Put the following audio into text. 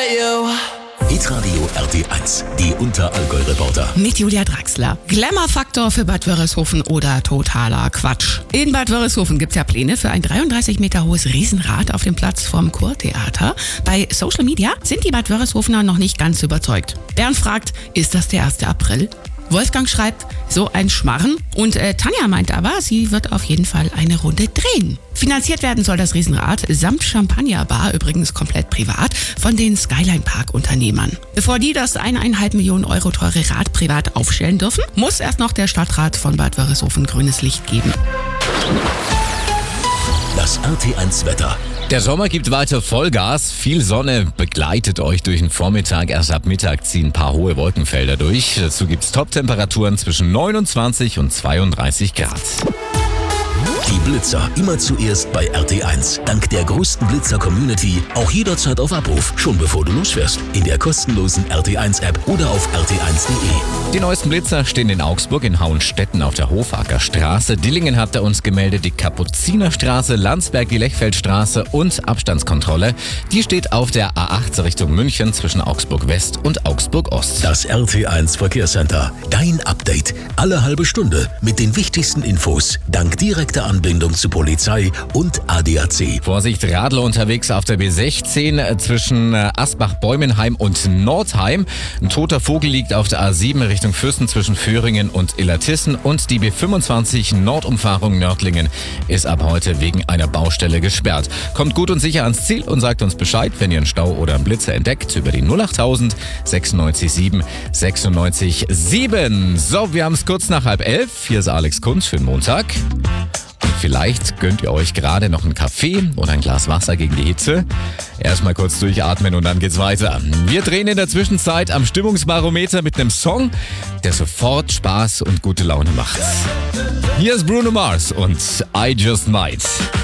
Hitradio RT1, die Unterallgäu-Reporter. Mit Julia Draxler. Glamour-Faktor für Bad Wörishofen oder totaler Quatsch? In Bad Wörishofen gibt's ja Pläne für ein 33 Meter hohes Riesenrad auf dem Platz vom Kurtheater. Bei Social Media sind die Bad Wörishofener noch nicht ganz überzeugt. Bernd fragt, ist das der 1. April? Wolfgang schreibt, so ein Schmarren. Und Tanja meint aber, sie wird auf jeden Fall eine Runde drehen. Finanziert werden soll das Riesenrad samt Champagnerbar, übrigens komplett privat, von den Skyline Park Unternehmern. Bevor die das 1,5 Millionen Euro teure Rad privat aufstellen dürfen, muss erst noch der Stadtrat von Bad Wörishofen grünes Licht geben. Das RT1 Wetter. Der Sommer gibt weiter Vollgas. Viel Sonne begleitet euch durch den Vormittag. Erst ab Mittag ziehen ein paar hohe Wolkenfelder durch. Dazu gibt's Top-Temperaturen zwischen 29 und 32 Grad. Die Blitzer immer zuerst bei RT1. Dank der größten Blitzer-Community auch jederzeit auf Abruf, schon bevor du losfährst. In der kostenlosen RT1-App oder auf rt1.de. Die neuesten Blitzer stehen in Augsburg, in Hauenstetten auf der Hofacker-Straße. Dillingen hat er uns gemeldet, die Kapuzinerstraße, Landsberg, die Lechfeldstraße und Abstandskontrolle. Die steht auf der A8 Richtung München zwischen Augsburg West und Augsburg Ost. Das RT1 Verkehrscenter. Dein Update. Alle halbe Stunde mit den wichtigsten Infos. Dank direkter Anbindung zu Polizei und ADAC. Vorsicht, Radler unterwegs auf der B16 zwischen Asbach-Bäumenheim und Nordheim. Ein toter Vogel liegt auf der A7 Richtung Fürsten zwischen Föhringen und Illertissen. Und die B25 Nordumfahrung Nördlingen ist ab heute wegen einer Baustelle gesperrt. Kommt gut und sicher ans Ziel und sagt uns Bescheid, wenn ihr einen Stau oder einen Blitzer entdeckt, über die 08000 96 7 96 7. So, wir haben es kurz nach 10:30. Hier ist Alex Kunz für den Montag. Vielleicht gönnt ihr euch gerade noch einen Kaffee oder ein Glas Wasser gegen die Hitze. Erstmal kurz durchatmen und dann geht's weiter. Wir drehen in der Zwischenzeit am Stimmungsbarometer mit einem Song, der sofort Spaß und gute Laune macht. Hier ist Bruno Mars und I Just Might.